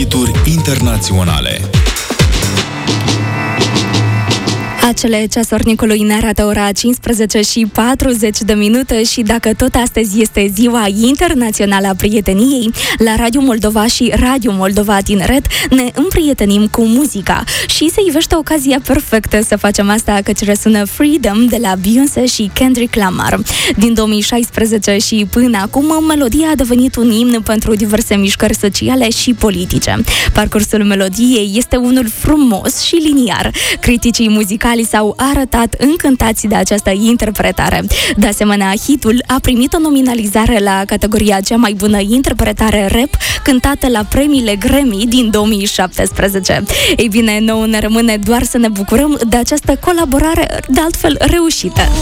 hituri internaționale. Acele ceasornicului ne arată ora 15:40 și dacă tot astăzi este Ziua Internațională a Prieteniei, la Radio Moldova și Radio Moldova Tineret ne împrietenim cu muzica și se ivește ocazia perfectă să facem asta, căci răsună Freedom de la Beyoncé și Kendrick Lamar. Din 2016 și până acum, melodia a devenit un imn pentru diverse mișcări sociale și politice. Parcursul melodiei este unul frumos și liniar. Criticii muzicali s-au arătat încântați de această interpretare. De asemenea, hitul a primit o nominalizare la categoria cea mai bună interpretare rap cântată la premiile Grammy din 2017. Ei bine, nouă ne rămâne doar să ne bucurăm de această colaborare de altfel reușită.